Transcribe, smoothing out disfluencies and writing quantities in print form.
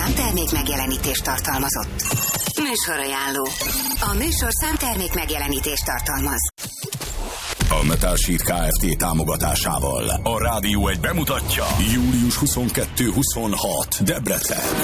számtermék megjelenítést tartalmazott. Műsorajánló. A műsor számtermék megjelenítést tartalmaz. A Metal Sheet Kft. Támogatásával a Rádió 1 bemutatja július 22-26 Debrecen.